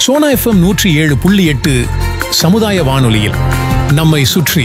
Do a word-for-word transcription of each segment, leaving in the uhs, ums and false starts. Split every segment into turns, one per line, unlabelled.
Sona FM நூற்றி ஏழு புள்ளி எட்டு சமுதாய வானொலியில் நம்மை சுற்றி.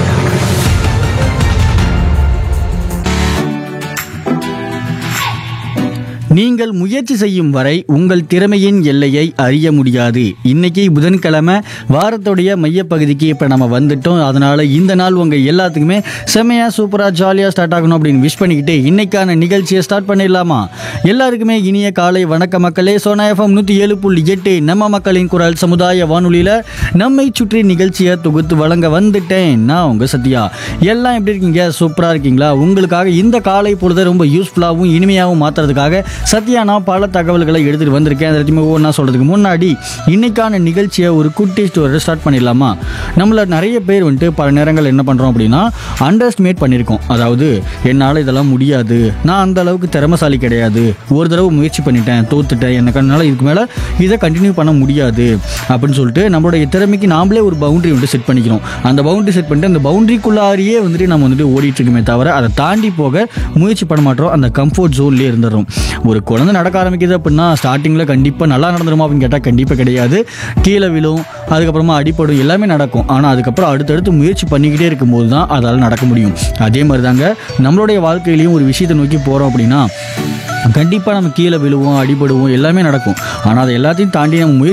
நீங்கள் முயற்சி செய்யும் வரை உங்கள் திறமையின் எல்லையை அறிய முடியாது. இன்னைக்கு புதன்கிழமை, வாரத்துடைய மையப்பகுதிக்கு இப்போ நம்ம வந்துட்டோம். அதனால இந்த நாள் உங்கள் எல்லாத்துக்குமே செம்மையா சூப்பராக ஜாலியாக ஸ்டார்ட் ஆகணும் அப்படின்னு விஷ் பண்ணிக்கிட்டு இன்னைக்கான நிகழ்ச்சியை ஸ்டார்ட் பண்ணிடலாமா? எல்லாருக்குமே இனிய காலை வணக்க மக்களே. சோனா எஃப்எம் நூற்றி ஏழு புள்ளி எட்டு நம்ம மக்களின் குரல் சமுதாய வானொலியில் நம்மை சுற்றி நிகழ்ச்சியை தொகுத்து வழங்க வந்துட்டேன். நான் உங்கள் சத்யா. எல்லாம் எப்படி இருக்கீங்க? சூப்பராக இருக்கீங்களா? உங்களுக்காக இந்த காலை பொழுது ரொம்ப யூஸ்ஃபுல்லாகவும் இனிமையாகவும் மாற்றுறதுக்காக சத்யா நான் பல தகவல்களை எடுத்துகிட்டு வந்திருக்கேன். அதை பற்றி ஒவ்வொன்றா சொல்கிறதுக்கு முன்னாடி இன்னைக்கான நிகழ்ச்சியை ஒரு குட்டி ஸ்டோரி ஸ்டார்ட் பண்ணிடலாமா? நம்மள நிறைய பேர் வந்துட்டு பல நேரங்கள் என்ன பண்ணுறோம் அப்படின்னா, அண்டர் எஸ்டிமேட் பண்ணியிருக்கோம். அதாவது என்னால் இதெல்லாம் முடியாது, நான் அந்த அளவுக்கு திறமைசாலி கிடையாது, ஒரு தடவை முயற்சி பண்ணிட்டேன், தோத்துட்டேன், எனக்கு என்னால் இதுக்கு மேலே இதை கண்டினியூ பண்ண முடியாது அப்படின்னு சொல்லிட்டு நம்மளுடைய திறமைக்கு நாமளே ஒரு பவுண்டரி வந்துட்டு செட் பண்ணிக்கிறோம். அந்த பவுண்டரி செட் பண்ணிட்டு அந்த பவுண்டரிக்குள்ளாரியே வந்துட்டு நம்ம வந்துட்டு ஓடிட்டு இருக்குமே தவிர அதை தாண்டி போக முயற்சி பண்ண மாட்டோம். அந்த கம்ஃபர்ட் ஜோன்லேயே இருந்துடும். ஒரு குழந்தை நடக்க ஆரம்பிக்குது அப்படின்னா ஸ்டார்டிங்கில் கண்டிப்பாக நல்லா நடந்துருமா அப்படின்னு கேட்டால் கண்டிப்பாக கிடையாது. கீழே விழும், அதுக்கப்புறமா அடிப்படும், எல்லாமே நடக்கும். ஆனால் அதுக்கப்புறம் அடுத்தடுத்து முயற்சி பண்ணிக்கிட்டே இருக்கும்போது தான் அதால் நடக்க முடியும். அதே மாதிரி தாங்க நம்மளுடைய வாழ்க்கையிலையும் ஒரு விஷயத்தை நோக்கி போகிறோம் அப்படின்னா கண்டிப்பாக நம்ம கீழே விழுவோம், அடிபடுவோம், எல்லாமே நடக்கும். ஆனால் அதை எல்லாத்தையும் தாண்டி நம்ம முயற்சி